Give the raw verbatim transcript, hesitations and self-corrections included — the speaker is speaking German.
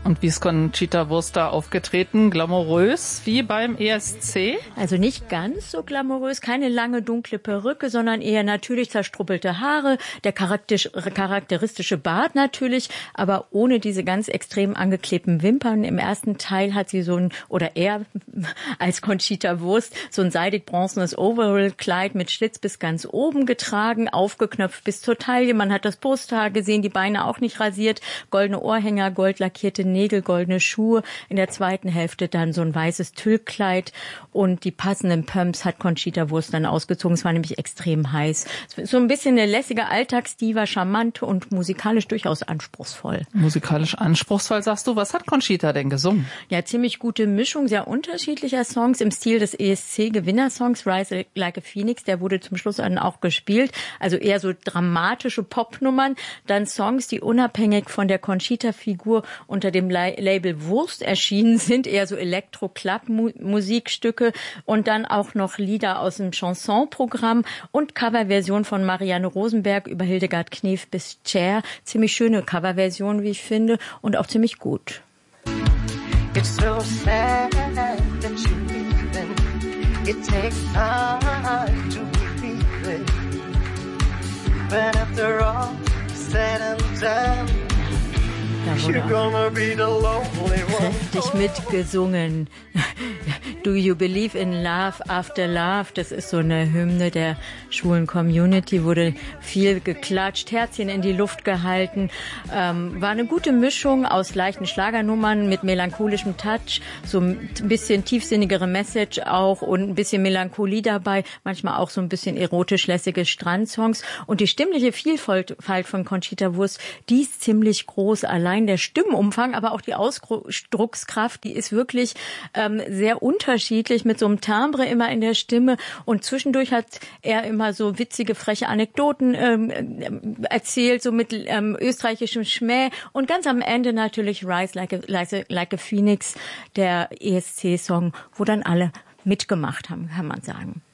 Und wie ist Conchita Wurst da aufgetreten? Glamourös wie beim E S C? Also nicht ganz so glamourös, keine lange dunkle Perücke, sondern eher natürlich zerstruppelte Haare, der charakteristische Bart natürlich, aber ohne diese ganz extrem angeklebten Wimpern. Im ersten Teil hat sie so ein, oder er als Conchita Wurst, so ein seidig-bronzenes Overall-Kleid mit Schlitz bis ganz oben getragen, aufgeknöpft bis zur Taille. Man hat das Brusthaar gesehen, die Beine auch nicht rasiert, goldene Ohrhänger, goldlackierte Nägel, goldene Schuhe. In der zweiten Hälfte dann so ein weißes Tüllkleid und die passenden Pumps hat Conchita Wurst dann ausgezogen. Es war nämlich extrem heiß. So ein bisschen eine lässige Alltagsdiva, charmant und musikalisch durchaus anspruchsvoll. Musikalisch anspruchsvoll, sagst du. Was hat Conchita denn gesungen? Ja, ziemlich gute Mischung sehr unterschiedlicher Songs im Stil des E S C-Gewinnersongs Rise Like a Phoenix. Der wurde zum Schluss dann auch gespielt. Also eher so dramatische Popnummern. Dann Songs, die unabhängig von der Conchita-Figur unter dem Label Wurst erschienen sind, eher so Elektro-Club-Musikstücke und dann auch noch Lieder aus dem Chanson-Programm und Coverversion von Marianne Rosenberg über Hildegard Knef bis Cher. Ziemlich schöne Coverversion, wie ich finde, und auch ziemlich gut. It's so sad that you're leaving. It takes time to believe it. But after all said and done, you're gonna be the lonely one. Dich mitgesungen. Do you believe in love after love? Das ist so eine Hymne der schwulen Community, wurde viel geklatscht, Herzchen in die Luft gehalten. Ähm, war eine gute Mischung aus leichten Schlagernummern mit melancholischem Touch, so ein bisschen tiefsinnigere Message auch und ein bisschen Melancholie dabei, manchmal auch so ein bisschen erotisch-lässige Strandsongs. Und die stimmliche Vielfalt von Conchita Wurst, die ist ziemlich groß. Allein der Stimmenumfang, aber auch die Ausdruckskraft, die ist wirklich ähm, sehr unterschiedlich mit so einem Timbre immer in der Stimme. Und zwischendurch hat er immer so witzige, freche Anekdoten ähm, erzählt, so mit ähm, österreichischem Schmäh. Und ganz am Ende natürlich Rise Like a, like a, like a Phoenix, der E S C-Song, wo dann alle mitgemacht haben, kann man sagen.